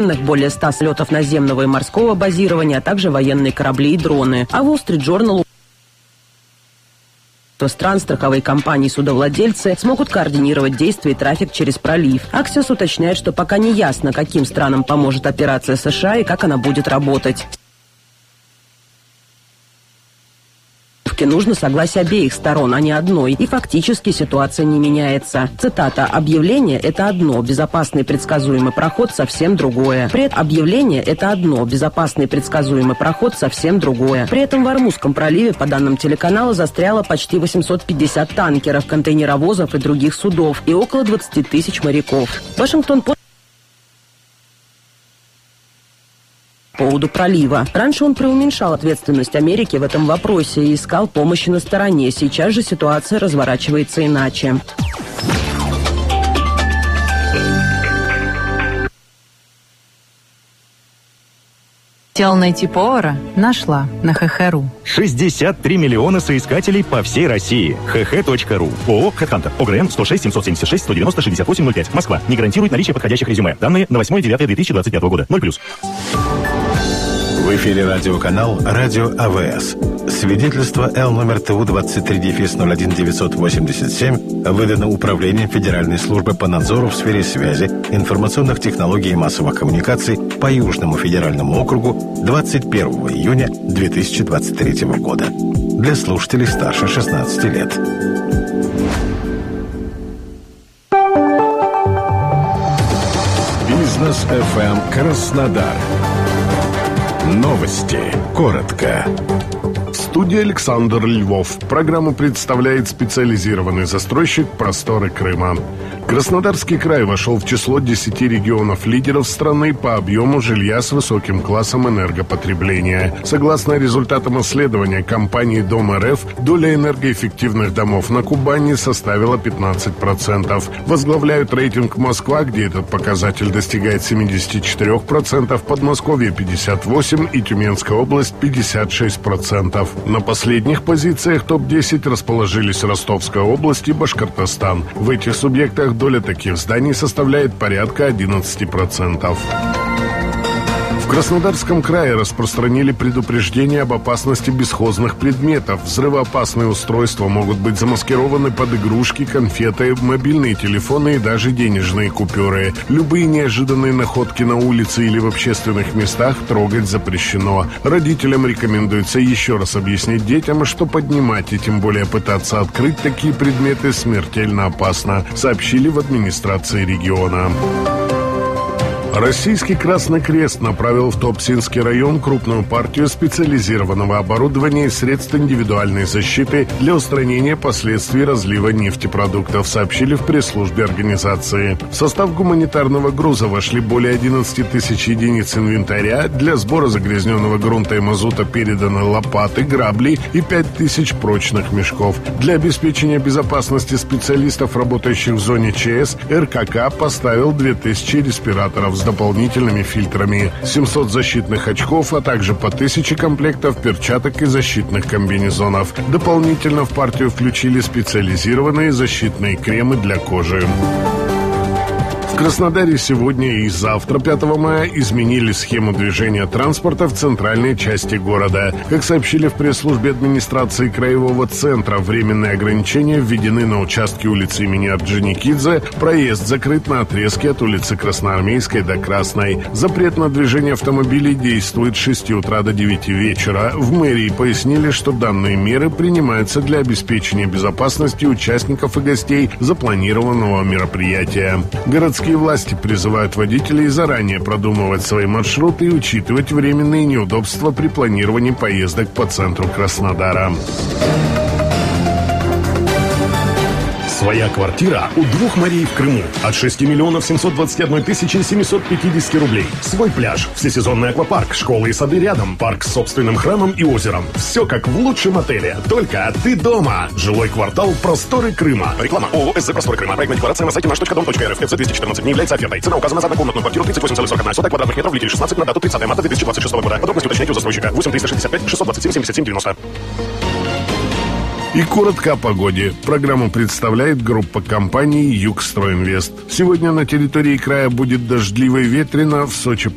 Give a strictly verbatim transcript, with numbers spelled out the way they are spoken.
более ста самолетов наземного и морского базирования, а также военные корабли и дроны. А Wall Street Journal стран, страховые компании и судовладельцы смогут координировать действия и трафик через пролив. Axios уточняет, что пока не ясно, каким странам поможет операция США и как она будет работать. Нужно согласие обеих сторон, а не одной, и фактически ситуация не меняется. Цитата: «Объявление – это одно, безопасный предсказуемый проход – совсем другое». При этом объявление – это одно, безопасный предсказуемый проход – совсем другое. При этом в Ормузском проливе, по данным телеканала, застряло почти восемьсот пятьдесят танкеров, контейнеровозов и других судов, и около двадцати тысяч моряков. Вашингтон Пост по поводу пролива. Раньше он преуменьшал ответственность Америки в этом вопросе и искал помощи на стороне. Сейчас же ситуация разворачивается иначе. Хотел найти повара? Нашла на ха ха точка ру. шестьдесят три миллиона соискателей по всей России. ха ха точка ру. ООО «Хэдхантер». ОГРН сто шесть семьсот семьдесят шесть сто девяносто шестьдесят восемь ноль пять. Москва. Не гарантирует наличие подходящих резюме. Данные на восьмое девятое две тысячи двадцать пятого года. ноль плюс. В эфире радиоканал «Радио АВС». Свидетельство Л номер ТУ двадцать три ноль один девятьсот восемьдесят семь выдано Управлением Федеральной службы по надзору в сфере связи, информационных технологий и массовых коммуникаций по Южному федеральному округу двадцать первого июня две тысячи двадцать третьего года. Для слушателей старше шестнадцати лет. Бизнес эф эм Краснодар. Новости. Коротко. В студии Александр Львов. Программу представляет специализированный застройщик «Просторы Крыма». Краснодарский край вошел в число десяти регионов-лидеров страны по объему жилья с высоким классом энергопотребления. Согласно результатам исследования компании «Дом эр эф», доля энергоэффективных домов на Кубани составила пятнадцать процентов. Возглавляют рейтинг Москва, где этот показатель достигает семьдесят четыре процента, Подмосковье пятьдесят восемь процентов и Тюменская область пятьдесят шесть процентов. На последних позициях топ десять расположились Ростовская область и Башкортостан. В этих субъектах доля таких зданий составляет порядка одиннадцать процентов. В Краснодарском крае распространили предупреждение об опасности бесхозных предметов. Взрывоопасные устройства могут быть замаскированы под игрушки, конфеты, мобильные телефоны и даже денежные купюры. Любые неожиданные находки на улице или в общественных местах трогать запрещено. Родителям рекомендуется еще раз объяснить детям, что поднимать и тем более пытаться открыть такие предметы смертельно опасно, сообщили в администрации региона. Российский Красный Крест направил в Туапсинский район крупную партию специализированного оборудования и средств индивидуальной защиты для устранения последствий разлива нефтепродуктов, сообщили в пресс-службе организации. В состав гуманитарного груза вошли более одиннадцати тысяч единиц инвентаря, для сбора загрязненного грунта и мазута переданы лопаты, грабли и пять тысяч прочных мешков. Для обеспечения безопасности специалистов, работающих в зоне ЧС, эр ка ка поставил две тысячи респираторов с дополнительными фильтрами, семьсот защитных очков, а также по тысяче комплектов перчаток и защитных комбинезонов. Дополнительно в партию включили специализированные защитные кремы для кожи. В Краснодаре сегодня и завтра, пятого мая, изменили схему движения транспорта в центральной части города. Как сообщили в пресс-службе администрации Краевого центра, временные ограничения введены на участке улицы имени Орджоникидзе. Проезд закрыт на отрезке от улицы Красноармейской до Красной. Запрет на движение автомобилей действует с шести утра до девяти вечера. В мэрии пояснили, что данные меры принимаются для обеспечения безопасности участников и гостей запланированного мероприятия. Городские власти призывают водителей заранее продумывать свои маршруты и учитывать временные неудобства при планировании поездок по центру Краснодара. Своя квартира у двух морей в Крыму от шести миллионов семьсот двадцати одной тысячи семисот пятидесяти рублей. Свой пляж, всесезонный аквапарк, школы и сады рядом, парк с собственным храмом и озером. Все как в лучшем отеле, только ты дома. Жилой квартал «Просторы Крыма». Реклама ООО «СЗ Просторы Крыма». Проектная декларация на сайте наш точка дом точка эр эф. эф цэ двести четырнадцать не является офертой. Цена указана за однокомнатную квартиру тридцать восемь целых сорок одна сотая квадратных метров в Литве шестнадцать на дату тридцатого марта две тысячи двадцать шестого года. Подробности уточняйте у застройщика. восемь триста шестьдесят пять шестьсот двадцать семь семьдесят семь девяносто. И коротко о погоде. Программу представляет группа компаний «Югстройинвест». Сегодня на территории края будет дождливо и ветрено. В Сочи